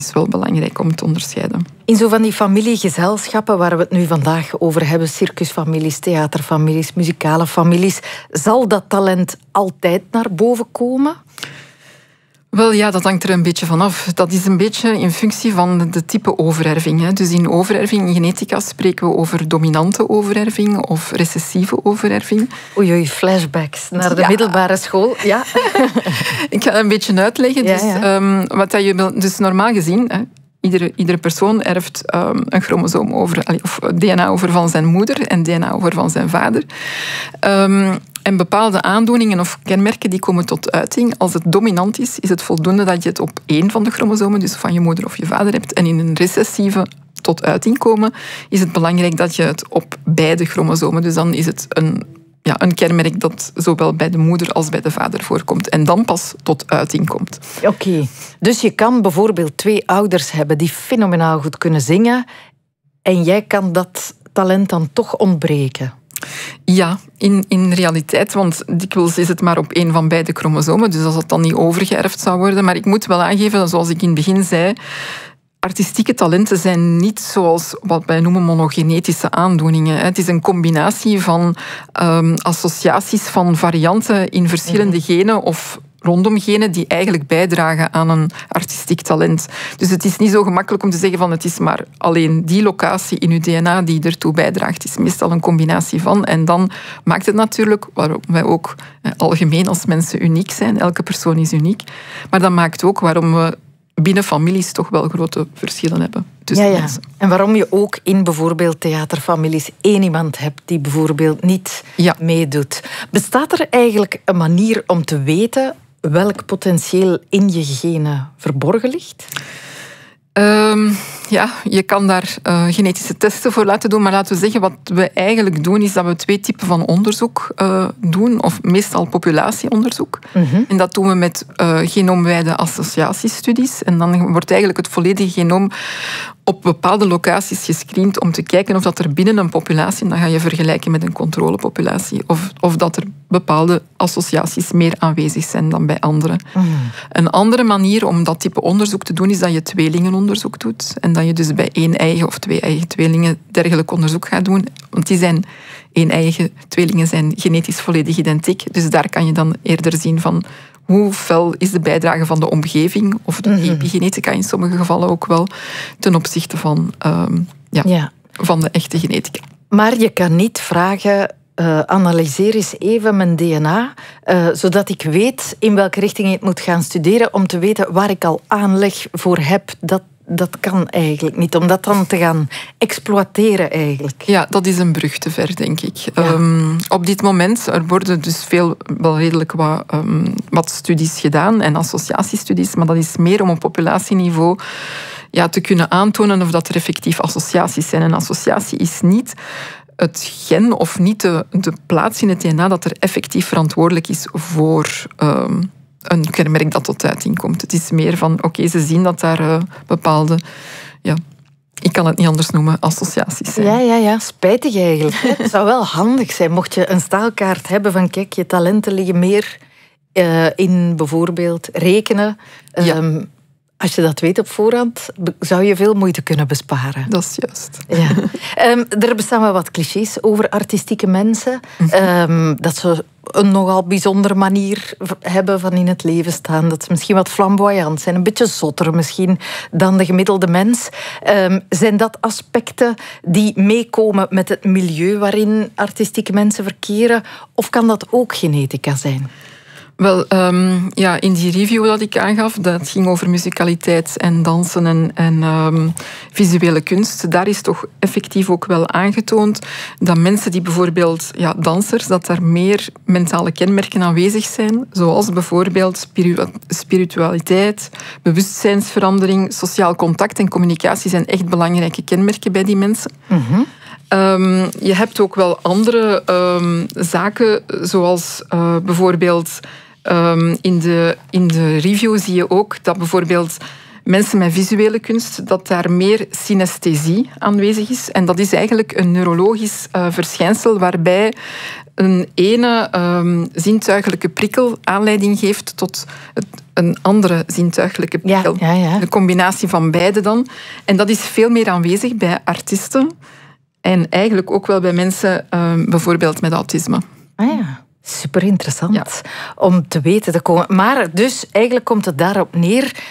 is wel belangrijk om te onderscheiden. In zo van die familiegezelschappen waar we het nu vandaag over hebben, circusfamilies, theaterfamilies, muzikale families, zal dat talent altijd naar boven komen? Wel ja, dat hangt er een beetje vanaf. Dat is een beetje in functie van de type overerving. Dus in overerving, in genetica, spreken we over dominante overerving of recessieve overerving. Oei, flashbacks naar de middelbare school. Ja. Ik ga het een beetje uitleggen. Ja. Wat je dus normaal gezien, iedere persoon erft een chromosoom over, of DNA over van zijn moeder en DNA over van zijn vader. En bepaalde aandoeningen of kenmerken die komen tot uiting. Als het dominant is het voldoende dat je het op één van de chromosomen, dus van je moeder of je vader, hebt. En in een recessieve tot uiting komen, is het belangrijk dat je het op beide chromosomen. Dus dan is het een kenmerk dat zowel bij de moeder als bij de vader voorkomt. En dan pas tot uiting komt. Oké. Dus je kan bijvoorbeeld 2 ouders hebben die fenomenaal goed kunnen zingen. En jij kan dat talent dan toch ontbreken. Ja, in realiteit, want dikwijls is het maar op één van beide chromosomen, dus als het dan niet overgeërfd zou worden. Maar ik moet wel aangeven, zoals ik in het begin zei, artistieke talenten zijn niet zoals wat wij noemen monogenetische aandoeningen. Het is een combinatie van associaties van varianten in verschillende genen of rondom genen die eigenlijk bijdragen aan een artistiek talent. Dus het is niet zo gemakkelijk om te zeggen van het is maar alleen die locatie in uw DNA die ertoe bijdraagt. Het is meestal een combinatie van. En dan maakt het natuurlijk, waarom wij ook algemeen als mensen uniek zijn, elke persoon is uniek, maar dat maakt ook waarom we binnen families toch wel grote verschillen hebben tussen mensen. En waarom je ook in bijvoorbeeld theaterfamilies 1 iemand hebt die bijvoorbeeld niet meedoet. Bestaat er eigenlijk een manier om te weten welk potentieel in je genen verborgen ligt? Je kan daar genetische testen voor laten doen, maar laten we zeggen, wat we eigenlijk doen, is dat we 2 typen van onderzoek doen, of meestal populatieonderzoek. En dat doen we met genoomwijde associatiestudies. En dan wordt eigenlijk het volledige genoom op bepaalde locaties gescreend om te kijken of dat er binnen een populatie, dan ga je vergelijken met een controlepopulatie, of dat er bepaalde associaties meer aanwezig zijn dan bij anderen. Een andere manier om dat type onderzoek te doen, is dat je tweelingenonderzoek doet. En dat je dus bij 1-eigen of 2-eigen tweelingen dergelijk onderzoek gaat doen. Want die zijn 1-eigen tweelingen zijn genetisch volledig identiek. Dus daar kan je dan eerder zien van hoe fel is de bijdrage van de omgeving, of de epigenetica in sommige gevallen ook wel, ten opzichte van, van de echte genetica. Maar je kan niet vragen, analyseer eens even mijn DNA, zodat ik weet in welke richting ik moet gaan studeren, om te weten waar ik al aanleg voor heb. Dat kan eigenlijk niet, om dat dan te gaan exploiteren eigenlijk. Ja, dat is een brug te ver, denk ik. Ja. Op dit moment, er worden dus wel redelijk wat studies gedaan en associatiestudies, maar dat is meer om op populatieniveau te kunnen aantonen of dat er effectief associaties zijn. En associatie is niet het gen of niet de plaats in het DNA dat er effectief verantwoordelijk is voor een kenmerk dat tot uiting komt. Het is meer van, ze zien dat daar bepaalde, ik kan het niet anders noemen, associaties zijn. Ja, spijtig eigenlijk. Het zou wel handig zijn, mocht je een staalkaart hebben van, kijk, je talenten liggen meer in bijvoorbeeld rekenen. Als je dat weet op voorhand, zou je veel moeite kunnen besparen. Dat is juist. Ja. Er bestaan wel wat clichés over artistieke mensen. Dat ze een nogal bijzondere manier hebben van in het leven staan. Dat ze misschien wat flamboyant zijn. Een beetje zotter misschien dan de gemiddelde mens. Zijn dat aspecten die meekomen met het milieu waarin artistieke mensen verkeren? Of kan dat ook genetica zijn? Wel, in die review dat ik aangaf, dat ging over musicaliteit en dansen en visuele kunst. Daar is toch effectief ook wel aangetoond dat mensen die bijvoorbeeld, dansers, dat daar meer mentale kenmerken aanwezig zijn. Zoals bijvoorbeeld spiritualiteit, bewustzijnsverandering, sociaal contact en communicatie zijn echt belangrijke kenmerken bij die mensen. Je hebt ook wel andere zaken, zoals bijvoorbeeld in de review zie je ook dat bijvoorbeeld mensen met visuele kunst, dat daar meer synesthesie aanwezig is. En dat is eigenlijk een neurologisch verschijnsel waarbij een ene zintuigelijke prikkel aanleiding geeft tot een andere zintuigelijke prikkel. Ja. Een combinatie van beide dan. En dat is veel meer aanwezig bij artiesten en eigenlijk ook wel bij mensen bijvoorbeeld met autisme. Super interessant om te weten te komen. Maar dus eigenlijk komt het daarop neer